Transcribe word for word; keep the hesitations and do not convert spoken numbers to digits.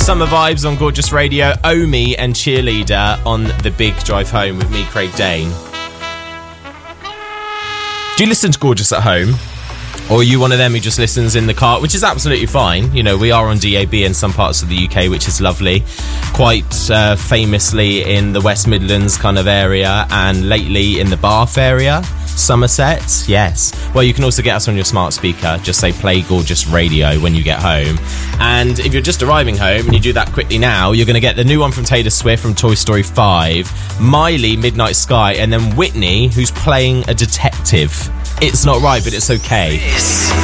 Summer vibes on Gorgeous Radio. Omi and Cheerleader on the big drive home with me, Craig Dane. Do you listen to Gorgeous at home? Or are you one of them who just listens in the car, which is absolutely fine. You know, we are on D A B in some parts of the U K, which is lovely. Quite uh, famously in the West Midlands kind of area, and lately in the Bath area. Somerset, yes. Well, you can also get us on your smart speaker. Just say play Gorgeous Radio when you get home. And if you're just arriving home and you do that quickly now, you're going to get the new one from Taylor Swift from Toy Story five, Miley, Midnight Sky, and then Whitney, who's playing a detective. It's not right, but it's okay.